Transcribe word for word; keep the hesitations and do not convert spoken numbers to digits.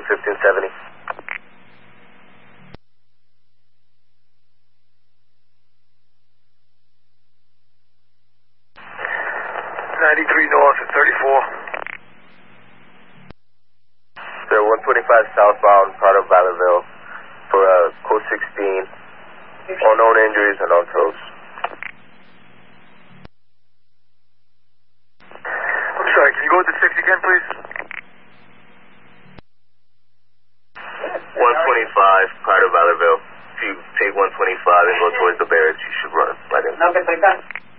fifteen seventy. ninety-three north at thirty-four. Sir, one twenty-five southbound, Prado Valleyville, for uh, code sixteen. Unknown injuries and on toes. I'm sorry, can you go with the six again, please? one twenty-five, Prado Valleyville. If you take one twenty-five and go towards the barracks, you should run right in. No, que estoy acá.